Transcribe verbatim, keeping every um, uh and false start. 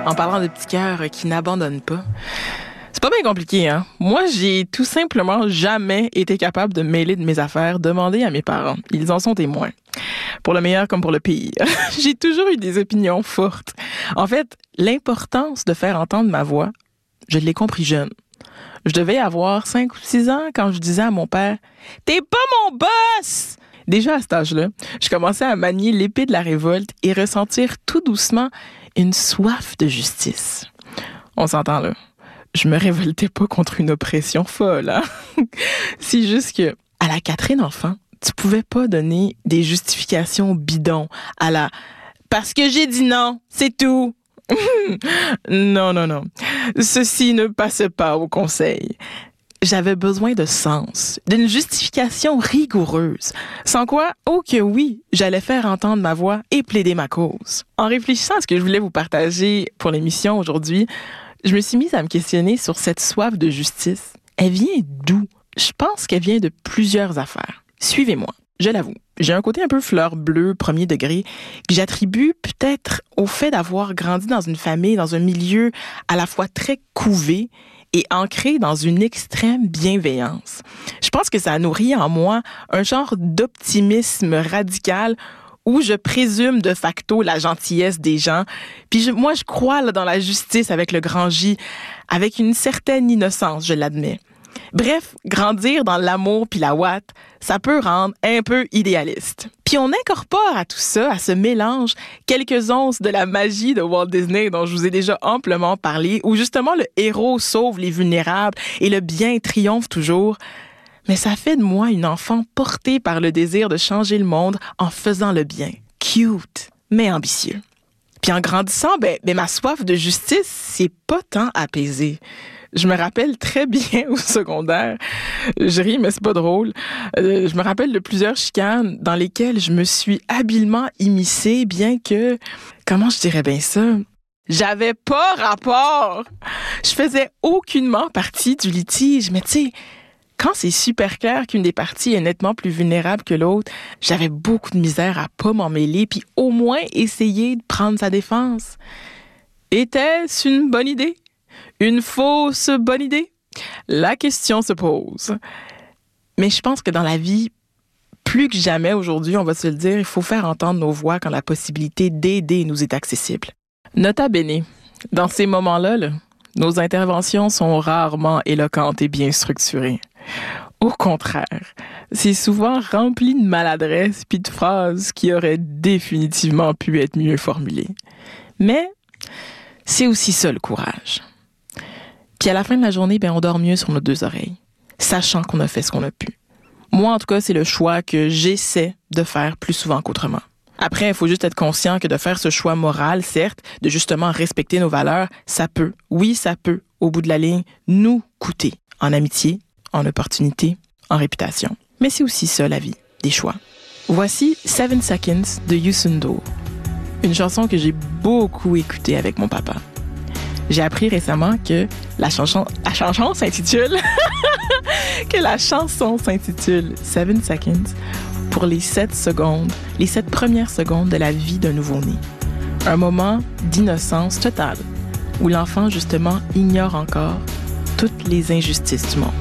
en parlant de petits cœurs qui n'abandonnent pas. C'est pas bien compliqué, hein? Moi, j'ai tout simplement jamais été capable de me mêler de mes affaires, demander à mes parents. Ils en sont témoins. Pour le meilleur comme pour le pire. J'ai toujours eu des opinions fortes. En fait, l'importance de faire entendre ma voix, je l'ai compris jeune. Je devais avoir cinq ou six ans quand je disais à mon père « T'es pas mon boss! » Déjà à cet âge-là, je commençais à manier l'épée de la révolte et ressentir tout doucement une soif de justice. On s'entend là. Je me révoltais pas contre une oppression folle, hein? C'est juste que, à la Catherine enfant, tu pouvais pas donner des justifications bidons à la « parce que j'ai dit non, c'est tout ». Non, non, non. Ceci ne passait pas au conseil. J'avais besoin de sens, d'une justification rigoureuse. Sans quoi, oh que oui, j'allais faire entendre ma voix et plaider ma cause. En réfléchissant à ce que je voulais vous partager pour l'émission aujourd'hui, je me suis mise à me questionner sur cette soif de justice. Elle vient d'où? Je pense qu'elle vient de plusieurs affaires. Suivez-moi, je l'avoue. J'ai un côté un peu fleur bleue, premier degré, que j'attribue peut-être au fait d'avoir grandi dans une famille, dans un milieu à la fois très couvé et ancré dans une extrême bienveillance. Je pense que ça a nourri en moi un genre d'optimisme radical où je présume de facto la gentillesse des gens. Puis je, moi, je crois là, dans la justice avec le grand J, avec une certaine innocence, je l'admets. Bref, grandir dans l'amour puis la ouate, ça peut rendre un peu idéaliste. Puis on incorpore à tout ça, à ce mélange, quelques onces de la magie de Walt Disney dont je vous ai déjà amplement parlé, où justement le héros sauve les vulnérables et le bien triomphe toujours. Mais ça fait de moi une enfant portée par le désir de changer le monde en faisant le bien. Cute, mais ambitieux. Puis en grandissant, ben, ben ma soif de justice, c'est pas tant apaisée. Je me rappelle très bien au secondaire, je ris mais c'est pas drôle, euh, je me rappelle de plusieurs chicanes dans lesquelles je me suis habilement immiscée, bien que, comment je dirais bien ça, j'avais pas rapport. Je faisais aucunement partie du litige, mais tu sais, quand c'est super clair qu'une des parties est nettement plus vulnérable que l'autre, j'avais beaucoup de misère à pas m'en mêler puis au moins essayer de prendre sa défense. Était-ce une bonne idée? Une fausse bonne idée? La question se pose. Mais je pense que dans la vie, plus que jamais aujourd'hui, on va se le dire, il faut faire entendre nos voix quand la possibilité d'aider nous est accessible. Nota bene, dans ces moments-là, là, nos interventions sont rarement éloquentes et bien structurées. Au contraire, c'est souvent rempli de maladresse puis de phrases qui auraient définitivement pu être mieux formulées. Mais c'est aussi ça le courage. Puis à la fin de la journée, ben on dort mieux sur nos deux oreilles, sachant qu'on a fait ce qu'on a pu. Moi, en tout cas, c'est le choix que j'essaie de faire plus souvent qu'autrement. Après, il faut juste être conscient que de faire ce choix moral, certes, de justement respecter nos valeurs, ça peut, oui, ça peut, au bout de la ligne, nous coûter en amitié, en opportunité, en réputation. Mais c'est aussi ça, la vie, des choix. Voici Seven Seconds de Youssou N'Dour, une chanson que j'ai beaucoup écoutée avec mon papa. J'ai appris récemment que la chanson, la chanson s'intitule que la chanson s'intitule Seven Seconds pour les sept secondes, les sept premières secondes de la vie d'un nouveau-né. Un moment d'innocence totale où l'enfant justement ignore encore toutes les injustices du monde.